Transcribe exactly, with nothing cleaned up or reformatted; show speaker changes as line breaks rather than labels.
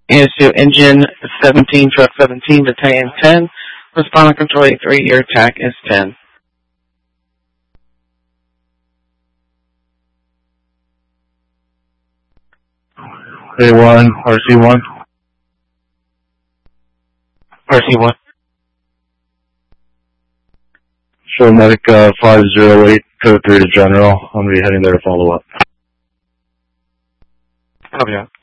Into engine seventeen, truck seventeen, battalion ten. Respond control A three, your attack is ten.
A one, R C one.
R C one.
Show medic uh, five zero eight, code three to general. I'm going to be heading there to follow up.
Copy that.